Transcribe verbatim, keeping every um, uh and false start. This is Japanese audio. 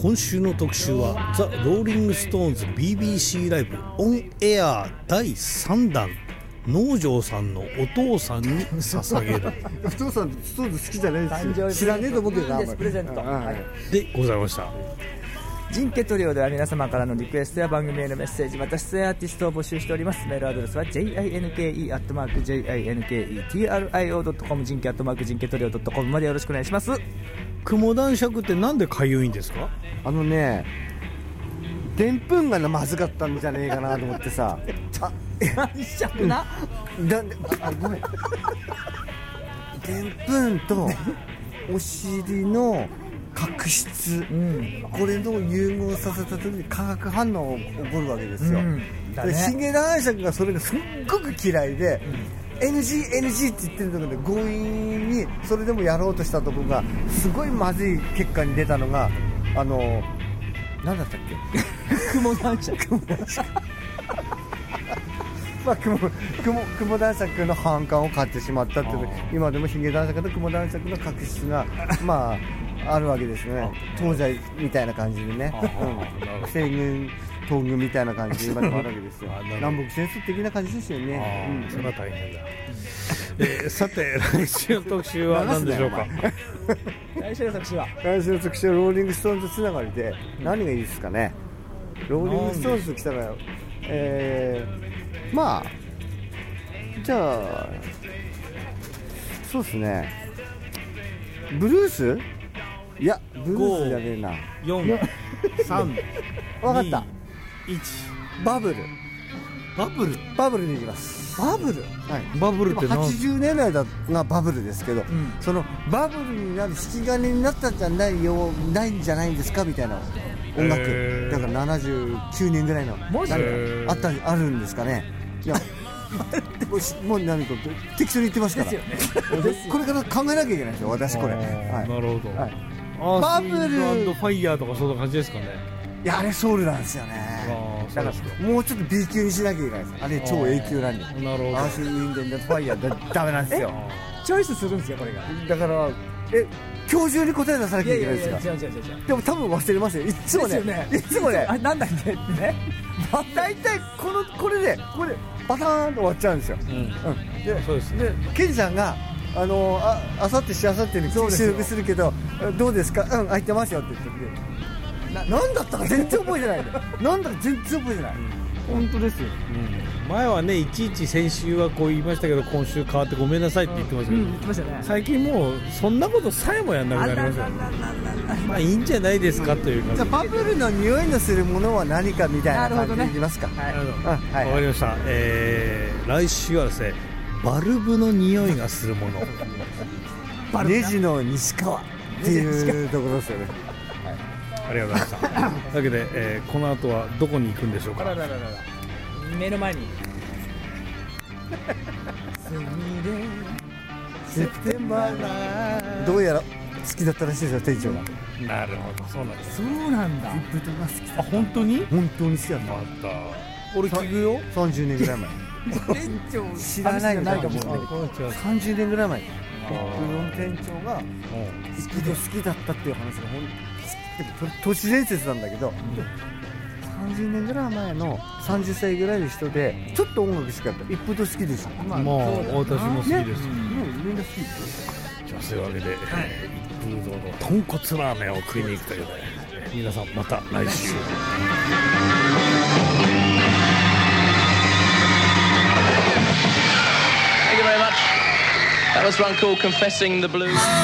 今週の特集はザ・ローリングストーンズ ビービーシー ライブオンエアだいさんだん、農場さんのお父さんに捧げるお父さんストーンズ好きじゃないですよ、知らねえと思うけどな、 いいですプレゼント、はい、 でございました。 ジンケトリオでは皆様からのリクエストや番組へのメッセージ、また出演アーティストを募集しております。メールアドレスは ジンケ アットマーク ジンケ トリオ ドットコム ジンケ アットマーク ジンケトリオ ドットコム までよろしくお願いします。 雲男爵ってなんでかゆいんですか？ あのね、でんぷんがまずかったんじゃねえかなと思ってさあ男爵な、 うん、だあごめんでんぷんとお尻の角質、うん、これの融合させた時に化学反応が起こるわけですよ、うんね、でヒゲ男爵がそれがすっごく嫌いで、うん、エヌジーエヌジー って言ってるんだけど強引にそれでもやろうとしたところがすごいまずい結果に出たのがあの何だったっけ雲男爵まあ、雲, 雲, 雲男爵の反感を買ってしまったっていう今でもヒゲ男爵と雲男爵の確執がまああるわけですね。東西みたいな感じでね、うん、西軍東軍みたいな感じで今でもあるわけですよ南北戦争的な感じですよね、 うん、それは大変だ、えー、さて来週の特集は何でしょうか？ 来週の特集は来週の特集はローリングストーンズつながりで何がいいですかね。ローリングストーンズ来たらえー、まあじゃあそうですね、ブルースいやブルースじゃねえな、 よん、さん、 わかった、 いち、 バブルバブルバブルに行きます。 バブル、 はい、バブルってはちじゅうねんだいがバブルですけど、うん、そのバブルになる引き金になったんじゃないよないんじゃないんですかみたいな音楽だからななじゅうきゅうねんぐらいの何かあったあるんですかね。いやもう何か適当に言ってますから、ね、これから考えなきゃいけないですよ私これ、はい、 なるほど、はい、 バブル &ファイヤーとかそんな感じですかね。 いやあれソウルなんですよね。だからもうちょっと B 級にしなきゃいけないです。あれ超 A 級なんで。 なるほど。 アーシーウィンデンでファイヤーだダメなんですよ。 チョイスするんですよこれが。 だからえ今日中に答え出さなきゃいけないですか。 いやいやいや違う違う違う。 でも多分忘れますよ。いつもね。ねいつもね。 あなんだっけってね。 大体このこれでこれでパターンと終わっちゃうんですよ。うん。うん、でそうですね。 でケンさんがあのああさってしあさってに収録するけどどうですか。うん空いてますよって言ってて。な, なんだったか全然覚えてないんだよなんだか全然覚えてない、うん、本当ですよ、 うん、前はねいちいち先週はこう言いましたけど今週変わってごめんなさいって言ってましたけど、うんうん、言ってましたね、最近もうそんなことさえもやんなくなりましたよ。まあいいんじゃないですか、うん、というか、 じゃあバブルの匂いのするものは何かみたいな感じでいきますか。 なるほど、ね、はい、わ、はい、かりました、えー、来週はですねバルブの匂いがするものネジの西川っていうところですよね。 ありがとうございましたというわけで、えー、この後はどこに行くんでしょうか。 あららららら目の前にセプテンバーどうやら好きだったらしいですよ店長が。 なるほど、そうなんです。 そうなんだ。 豚が好きだった。 あ、本当に本当に好きだった。 また俺聞くよ。 さんじゅうねんぐらい前店長知らないんだけどさんじゅうねんぐらい前うどん店長が好きで好きだったっていう話がほん都市伝説なんだけど、うん、さんじゅうねんぐらい前のさんじゅっさいぐらいの人でちょっと音楽好きだった一風堂好きでしょ。 まあ私も好きです、ね、 みんな好き。 じゃあそういうわけで、はい、一風堂の豚骨ラーメンを食いに行くということで皆さんまた来週。 Thank you very much. That was one called Confessing the Blues.